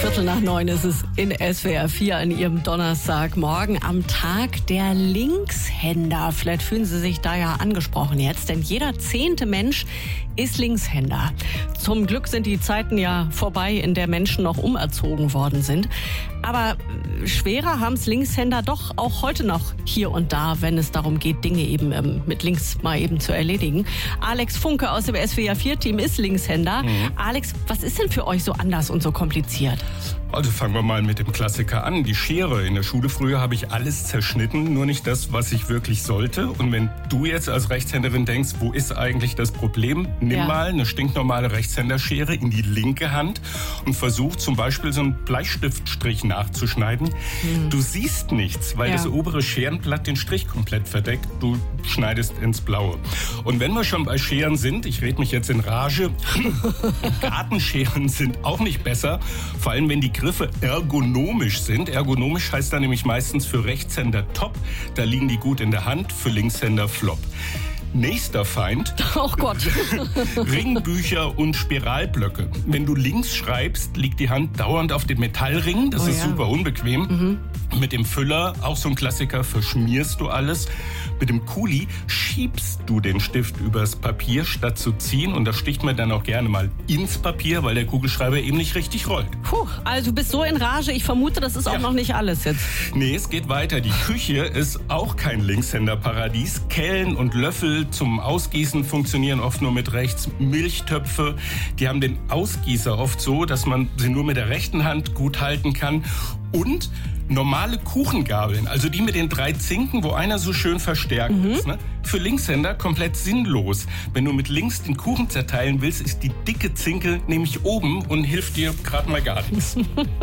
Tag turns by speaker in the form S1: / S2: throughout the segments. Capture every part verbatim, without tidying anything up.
S1: Viertel nach neun ist es in S W R vier an Ihrem Donnerstagmorgen am Tag der Linkshänder. Vielleicht fühlen Sie sich da ja angesprochen jetzt, denn jeder zehnte Mensch ist Linkshänder. Zum Glück sind die Zeiten ja vorbei, in der Menschen noch umerzogen worden sind. Aber schwerer haben es Linkshänder doch auch heute noch hier und da, wenn es darum geht, Dinge eben ähm, mit links mal eben zu erledigen. Alex Funke aus dem S W R vier Team ist Linkshänder. Mhm. Alex, was ist denn für euch so anders und so kompliziert?
S2: Also fangen wir mal mit dem Klassiker an. Die Schere. In der Schule früher habe ich alles zerschnitten, nur nicht das, was ich wirklich sollte. Und wenn du jetzt als Rechtshänderin denkst, wo ist eigentlich das Problem? Nimm ja. mal eine stinknormale Rechtshänderschere in die linke Hand und versuch zum Beispiel so einen Bleistiftstrich nachzuschneiden. Hm. Du siehst nichts, weil ja. das obere Scherenblatt den Strich komplett verdeckt. Du schneidest ins Blaue. Und wenn wir schon bei Scheren sind, ich rede mich jetzt in Rage, Gartenscheren sind auch nicht besser, vor allem wenn die Griffe ergonomisch sind. Ergonomisch heißt da nämlich meistens für Rechtshänder top, da liegen die gut in der Hand, für Linkshänder flop. Nächster Feind.
S1: Oh Gott.
S2: Ringbücher und Spiralblöcke. Wenn du links schreibst, liegt die Hand dauernd auf den Metallringen. Das oh ist ja. super unbequem. Mhm. Mit dem Füller, auch so ein Klassiker, verschmierst du alles. Mit dem Kuli schiebst du den Stift übers Papier, statt zu ziehen. Und das sticht man dann auch gerne mal ins Papier, weil der Kugelschreiber eben nicht richtig rollt.
S1: Puh, also du bist so in Rage. Ich vermute, das ist auch ja. noch nicht alles jetzt.
S2: Nee, es geht weiter. Die Küche ist auch kein Linkshänderparadies. Kellen und Löffel zum Ausgießen funktionieren oft nur mit rechts. Milchtöpfe, die haben den Ausgießer oft so, dass man sie nur mit der rechten Hand gut halten kann. Und normale Kuchengabeln, also die mit den drei Zinken, wo einer so schön verstärkt mhm. ist, ne? Für Linkshänder komplett sinnlos. Wenn du mit links den Kuchen zerteilen willst, ist die dicke Zinkel nämlich oben und hilft dir gerade mal gar nichts.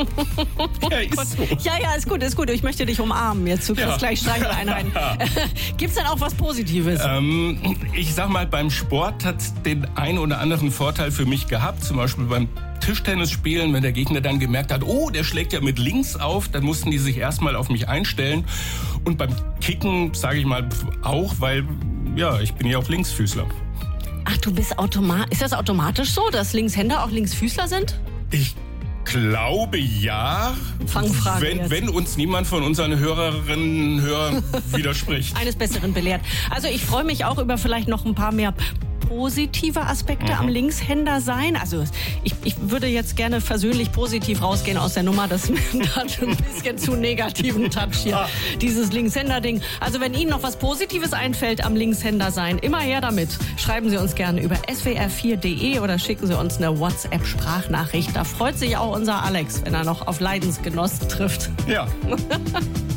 S1: Ja, ist so. Ja, ja, ist gut, ist gut. Ich möchte dich umarmen jetzt. Du kriegst ja. gleich Streicheleinheiten. Gibt's denn auch was Positives?
S2: Ähm, ich sag mal, beim Sport hat's den einen oder anderen Vorteil für mich gehabt. Zum Beispiel beim Tischtennis spielen, wenn der Gegner dann gemerkt hat, oh, der schlägt ja mit links auf, dann mussten die sich erstmal auf mich einstellen. Und beim Kicken, sage ich mal, auch, weil, ja, ich bin ja auch Linksfüßler.
S1: Ach, du bist automatisch, ist das automatisch so, dass Linkshänder auch Linksfüßler sind?
S2: Ich glaube, ja.
S1: Fangfrage
S2: wenn,
S1: jetzt.
S2: wenn uns niemand von unseren Hörerinnen und Hörern widerspricht.
S1: Eines Besseren belehrt. Also ich freue mich auch über vielleicht noch ein paar mehr positive Aspekte mhm. am Linkshänder sein. Also ich, ich würde jetzt gerne versöhnlich positiv rausgehen aus der Nummer. Das hat ein bisschen zu negativen Touch hier, ah. dieses Linkshänder-Ding. Also wenn Ihnen noch was Positives einfällt am Linkshänder sein, immer her damit. Schreiben Sie uns gerne über S W R vier Punkt de oder schicken Sie uns eine WhatsApp-Sprachnachricht. Da freut sich auch unser Alex, wenn er noch auf Leidensgenossen trifft.
S2: Ja.